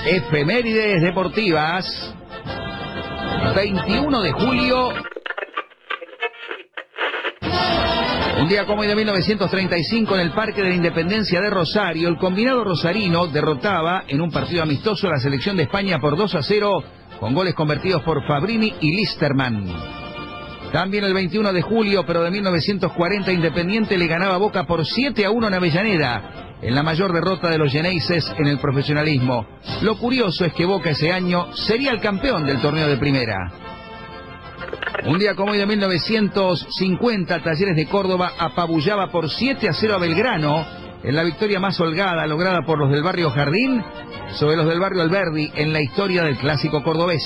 Efemérides deportivas. 21 de julio. Un día como hoy de 1935, en el Parque de la Independencia de Rosario, el combinado rosarino derrotaba en un partido amistoso a la selección de España por 2-0, con goles convertidos por Fabrini y Listerman. También el 21 de julio, pero de 1940, Independiente le ganaba a Boca por 7-1 en Avellaneda, en la mayor derrota de los Geneises en el profesionalismo. Lo curioso es que Boca ese año sería el campeón del torneo de primera. Un día como hoy de 1950, Talleres de Córdoba apabullaba por 7-0 a Belgrano, en la victoria más holgada lograda por los del barrio Jardín sobre los del barrio Alberdi en la historia del clásico cordobés.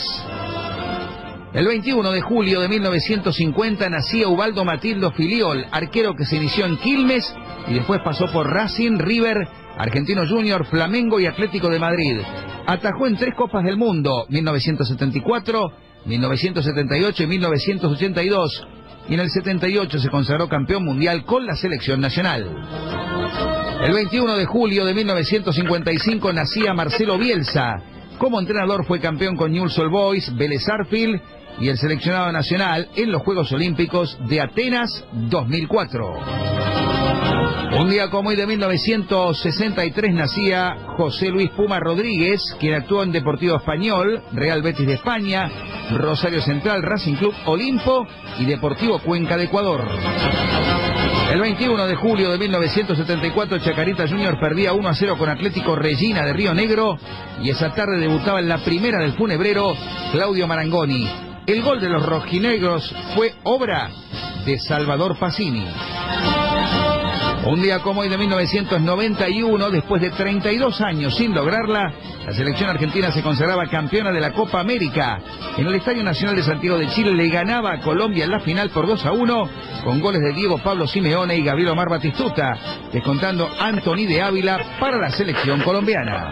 El 21 de julio de 1950 nacía Ubaldo Matildo Filiol, arquero que se inició en Quilmes y después pasó por Racing, River, Argentino Junior, Flamengo y Atlético de Madrid. Atajó en 3 Copas del Mundo, 1974, 1978 y 1982, y en el 78 se consagró campeón mundial con la selección nacional. El 21 de julio de 1955 nacía Marcelo Bielsa. Como entrenador fue campeón con Newell's Old Boys, Vélez Sarsfield y el seleccionado nacional en los Juegos Olímpicos de Atenas 2004. Un día como hoy de 1963 nacía José Luis Puma Rodríguez, quien actuó en Deportivo Español, Real Betis de España, Rosario Central, Racing Club Olimpo y Deportivo Cuenca de Ecuador. El 21 de julio de 1974, Chacarita Junior perdía 1-0 con Atlético Regina de Río Negro y esa tarde debutaba en la primera del Funebrero Claudio Marangoni. El gol de los rojinegros fue obra de Salvador Pacini. Un día como hoy de 1991, después de 32 años sin lograrla, la selección argentina se consagraba campeona de la Copa América. En el Estadio Nacional de Santiago de Chile le ganaba a Colombia en la final por 2-1, con goles de Diego Pablo Simeone y Gabriel Omar Batistuta, descontando Anthony de Ávila para la selección colombiana.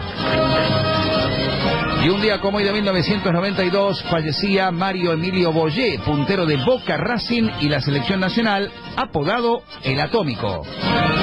Y un día como hoy de 1992 fallecía Mario Emilio Boyé, puntero de Boca, Racing y la selección nacional, apodado El Atómico.